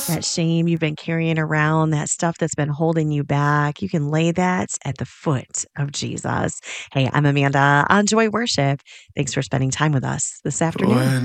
that shame you've been carrying around, that stuff that's been holding you back, you can lay that at the foot of Jesus. Hey, I'm Amanda on Joy Worship. Thanks for spending time with us this afternoon.